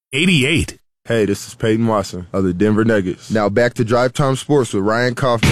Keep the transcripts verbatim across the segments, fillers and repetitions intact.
eighty-eight. Hey, this is Peyton Watson of the Denver Nuggets. Now back to Drive Time Sports with Ryan Kaufman.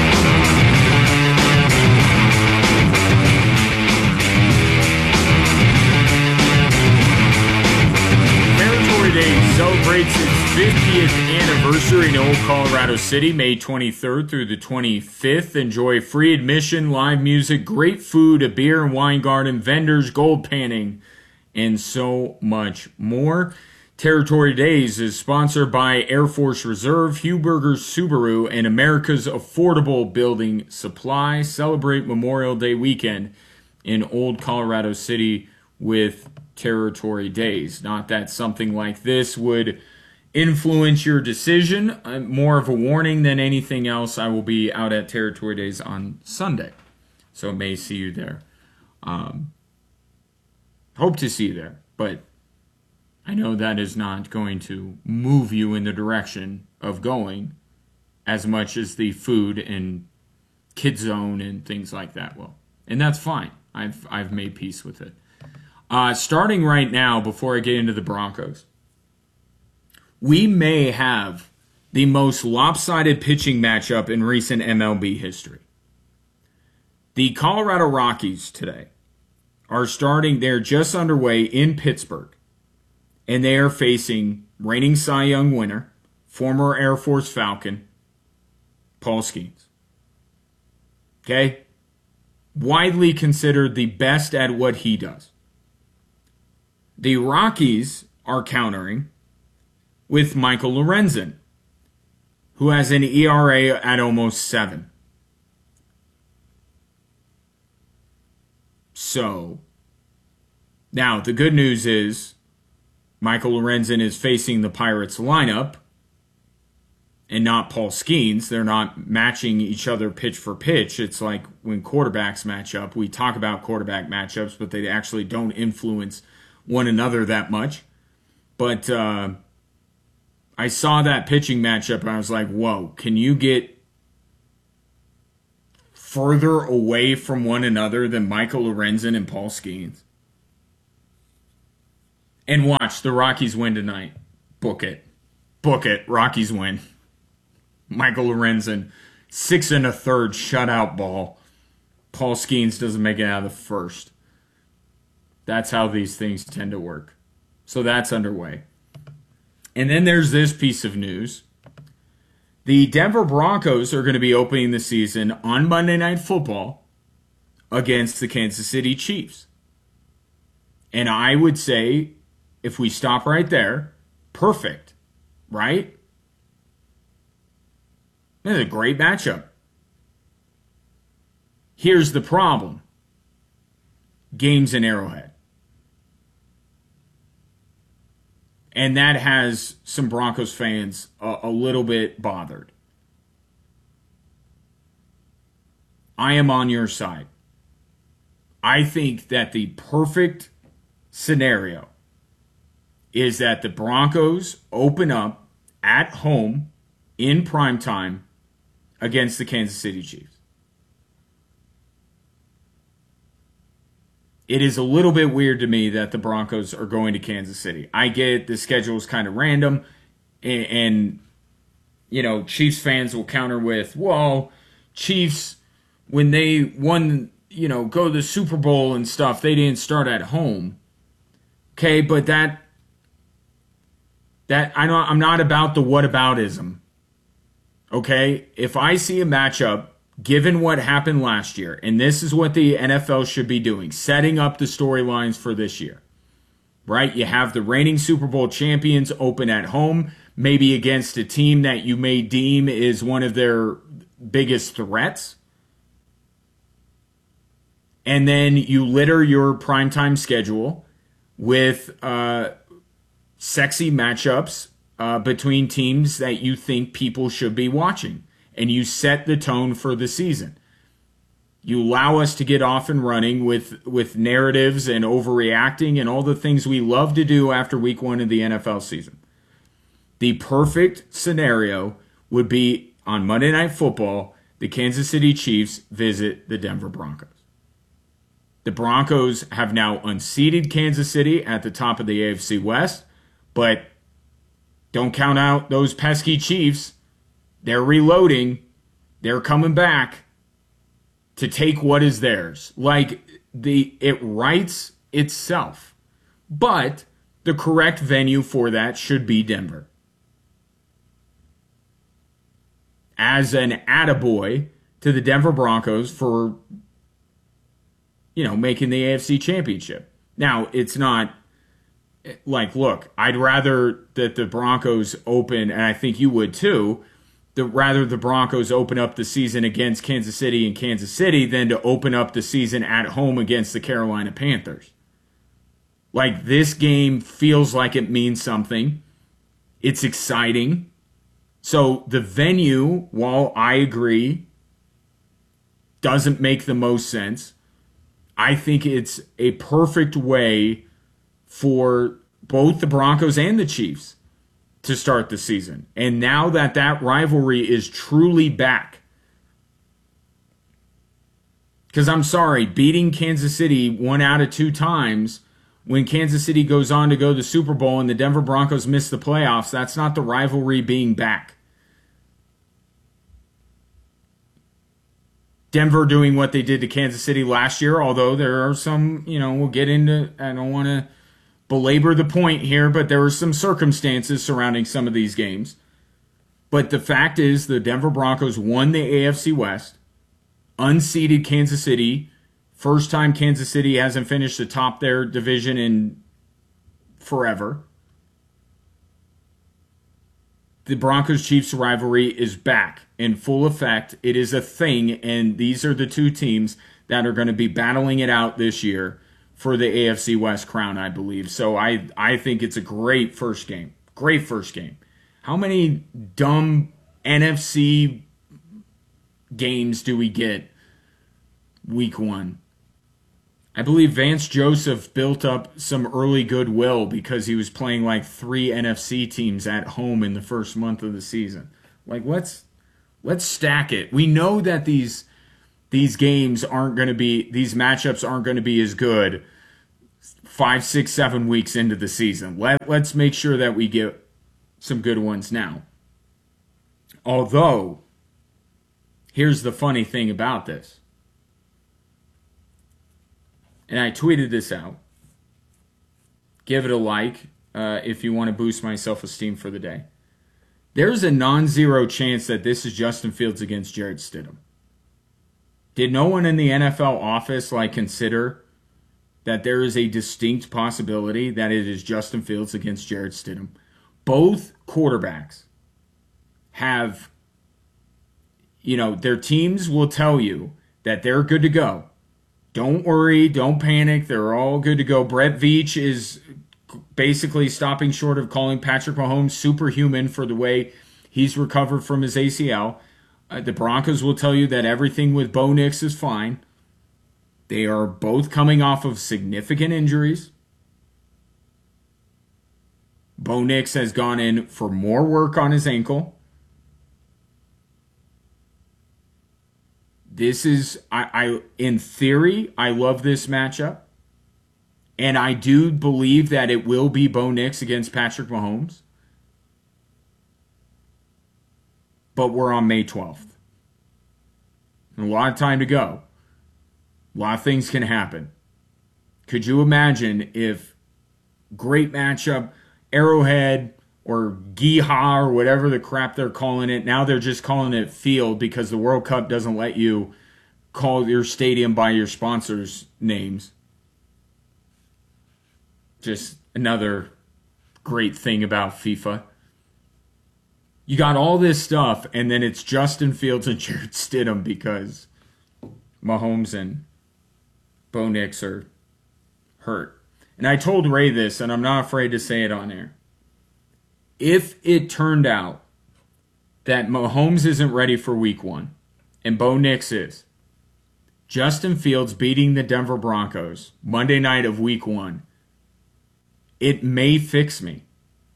Territory Day celebrates its fiftieth anniversary in Old Colorado City, May twenty-third through the twenty-fifth. Enjoy free admission, live music, great food, a beer and wine garden, vendors, gold panning, and so much more. Territory Days is sponsored by Air Force Reserve, Huberger Subaru, and America's Affordable Building Supply. Celebrate Memorial Day weekend in Old Colorado City with Territory Days. Not that something like this would influence your decision. Uh, more of a warning than anything else. I will be out at Territory Days on Sunday, so may see you there. Um, hope to see you there, but I know that is not going to move you in the direction of going as much as the food and kid zone and things like that will. And that's fine. I've I've made peace with it. Uh, starting right now, before I get into the Broncos, we may have the most lopsided pitching matchup in recent M L B history. The Colorado Rockies today are starting, they're just underway in Pittsburgh. And they are facing reigning Cy Young winner, former Air Force Falcon, Paul Skeens. Okay? Widely considered the best at what he does. The Rockies are countering with Michael Lorenzen, who has an E R A at almost seven. So, now the good news is, Michael Lorenzen is facing the Pirates lineup and not Paul Skeens. They're not matching each other pitch for pitch. It's like when quarterbacks match up. We talk about quarterback matchups, but they actually don't influence one another that much. But uh, I saw that pitching matchup and I was like, whoa, can you get further away from one another than Michael Lorenzen and Paul Skeens? And watch, the Rockies win tonight. Book it. Book it. Rockies win. Michael Lorenzen, six and a third shutout ball. Paul Skeens doesn't make it out of the first. That's how these things tend to work. So that's underway. And then there's this piece of news. The Denver Broncos are going to be opening the season on Monday Night Football against the Kansas City Chiefs. And I would say, if we stop right there, perfect, right? This is a great matchup. Here's the problem. Games in Arrowhead. And that has some Broncos fans a, a little bit bothered. I am on your side. I think that the perfect scenario is that the Broncos open up at home in primetime against the Kansas City Chiefs. It is a little bit weird to me that the Broncos are going to Kansas City. I get the schedule is kind of random, and, and you know, Chiefs fans will counter with, well, Chiefs, when they won, you know, go to the Super Bowl and stuff, they didn't start at home. Okay, but that That I don't, I'm not about the whataboutism. Okay? If I see a matchup, given what happened last year, and this is what the N F L should be doing, setting up the storylines for this year. Right? You have the reigning Super Bowl champions open at home, maybe against a team that you may deem is one of their biggest threats. And then you litter your primetime schedule with uh sexy matchups uh, between teams that you think people should be watching. And you set the tone for the season. You allow us to get off and running with, with narratives and overreacting and all the things we love to do after week one of the N F L season. The perfect scenario would be on Monday Night Football, the Kansas City Chiefs visit the Denver Broncos. The Broncos have now unseated Kansas City at the top of the A F C West, but Don't count out those pesky Chiefs. They're reloading. They're coming back to take what is theirs. Like, the it writes itself. But the correct venue for that should be Denver. As an attaboy to the Denver Broncos for, you know, making the A F C Championship. Now, it's not like, look, I'd rather that the Broncos open, and I think you would too, the rather the Broncos open up the season against Kansas City and Kansas City than to open up the season at home against the Carolina Panthers. Like, this game feels like it means something. It's exciting. So the venue, while I agree, doesn't make the most sense, I think it's a perfect way for both the Broncos and the Chiefs to start the season. And now that that rivalry is truly back, because I'm sorry, beating Kansas City one out of two times when Kansas City goes on to go to the Super Bowl and the Denver Broncos miss the playoffs, that's not the rivalry being back. Denver doing what they did to Kansas City last year, although there are some, you know, we'll get into, I don't want to belabor the point here, but there were some circumstances surrounding some of these games. But the fact is, the Denver Broncos won the A F C West, unseeded Kansas City. First time Kansas City hasn't finished atop their division in forever. The Broncos-Chiefs rivalry is back in full effect. It is a thing, and these are the two teams that are going to be battling it out this year for the A F C West crown, I believe. So I, I think it's a great first game. Great first game. How many dumb N F C games do we get week one? I believe Vance Joseph built up some early goodwill because he was playing like three N F C teams at home in the first month of the season. Like, let's let's stack it. We know that these these games aren't going to be, these matchups aren't going to be as good five, six, seven weeks into the season. Let, let's make sure that we get some good ones now. Although, here's the funny thing about this. And I tweeted this out. Give it a like uh, if you want to boost my self-esteem for the day. There's a non-zero chance that this is Justin Fields against Jarrett Stidham. Did no one in the N F L office like consider that there is a distinct possibility that it is Justin Fields against Jarrett Stidham? Both quarterbacks have, you know, their teams will tell you that they're good to go. Don't worry, don't panic, they're all good to go. Brett Veach is basically stopping short of calling Patrick Mahomes superhuman for the way he's recovered from his A C L. Uh, the Broncos will tell you that everything with Bo Nix is fine. They are both coming off of significant injuries. Bo Nix has gone in for more work on his ankle. This is, I, I in theory, I love this matchup. And I do believe that it will be Bo Nix against Patrick Mahomes. But we're on May twelfth. And a lot of time to go. A lot of things can happen. Could you imagine if great matchup, Arrowhead or Geehaw or whatever the crap they're calling it, now they're just calling it Field because the World Cup doesn't let you call your stadium by your sponsors' names. Just another great thing about FIFA. You got all this stuff, and then it's Justin Fields and Jarrett Stidham because Mahomes and Bo Nix are hurt. And I told Ray this, and I'm not afraid to say it on air. If it turned out that Mahomes isn't ready for week one, and Bo Nix is, Justin Fields beating the Denver Broncos Monday night of week one, it may fix me.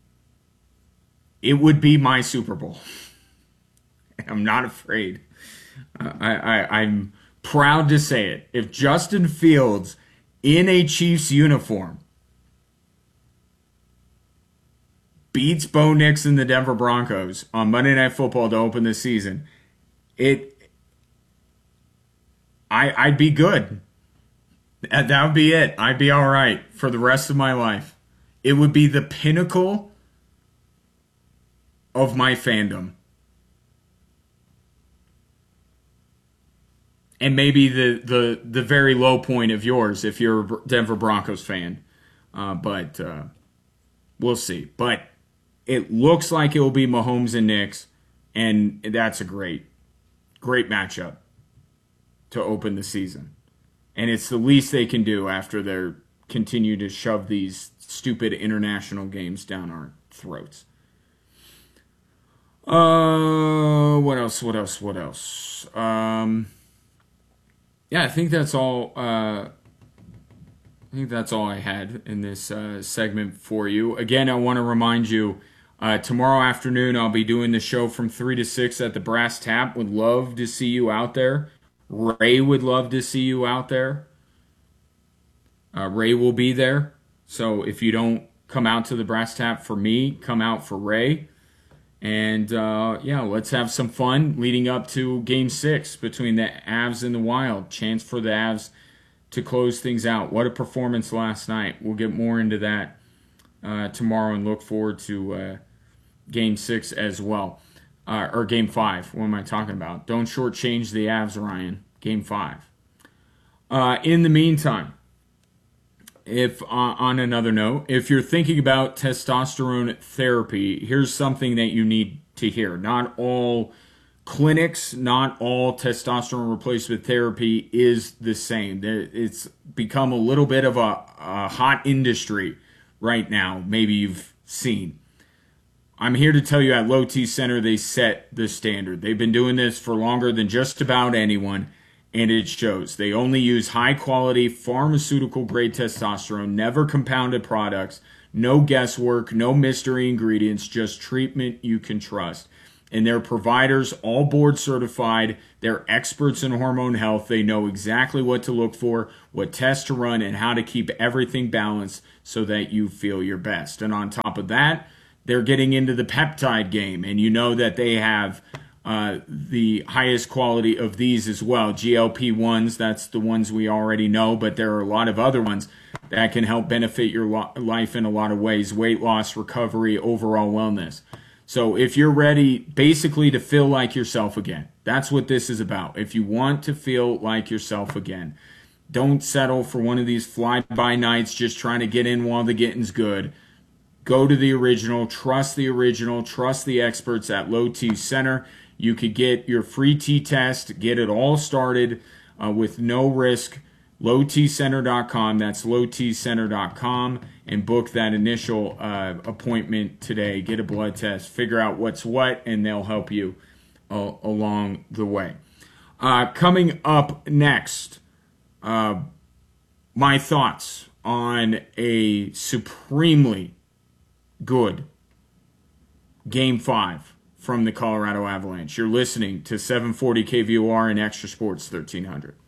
It would be my Super Bowl. I'm not afraid. I, I, I'm proud to say it. If Justin Fields in a Chiefs uniform beats Bo Nix and the Denver Broncos on Monday Night Football to open the season, it, I, I'd be good. That would be it. I'd be all right for the rest of my life. It would be the pinnacle of my fandom. And maybe the, the, the very low point of yours if you're a Denver Broncos fan. Uh, but uh, we'll see. But it looks like it will be Mahomes and Nix. And that's a great, great matchup to open the season. And it's the least they can do after they continue to shove these stupid international games down our throats. Uh, what else? What else? What else? Um, yeah, I think that's all. Uh, I think that's all I had in this uh, segment for you. Again, I want to remind you, uh, tomorrow afternoon I'll be doing the show from three to six at the Brass Tap. Would love to see you out there. Ray would love to see you out there. Uh, Ray will be there. So if you don't come out to the Brass Tap for me, come out for Ray. And, uh, yeah, let's have some fun leading up to Game six between the Avs and the Wild. Chance for the Avs to close things out. What a performance last night. We'll get more into that uh, tomorrow and look forward to uh, Game six as well. Uh, or Game five. What am I talking about? Don't shortchange the Avs, Ryan. Game five. Uh, in the meantime, if uh, on another note, if you're thinking about testosterone therapy, here's something that you need to hear. Not all clinics, not all testosterone replacement therapy is the same. It's become a little bit of a, a hot industry right now. Maybe you've seen. I'm here to tell you at Low T Center, they set the standard. They've been doing this for longer than just about anyone, and it shows. They only use high-quality, pharmaceutical-grade testosterone, never compounded products, no guesswork, no mystery ingredients, just treatment you can trust. And their providers, all board certified, they're experts in hormone health. They know exactly what to look for, what tests to run, and how to keep everything balanced so that you feel your best. And on top of that, they're getting into the peptide game, and you know that they have uh, the highest quality of these as well. G L P ones, that's the ones we already know, but there are a lot of other ones that can help benefit your lo- life in a lot of ways. Weight loss, recovery, overall wellness. So if you're ready basically to feel like yourself again, that's what this is about. If you want to feel like yourself again, don't settle for one of these fly-by nights just trying to get in while the getting's good. Go to the original, trust the original, trust the experts at Low T Center. You could get your free T-test, get it all started uh, with no risk. low t center dot com, that's low t center dot com, and book that initial uh, appointment today. Get a blood test, figure out what's what, and they'll help you uh, along the way. Uh, coming up next, uh, my thoughts on a supremely good Game five from the Colorado Avalanche. You're listening to seven forty K V O R and Extra Sports thirteen hundred.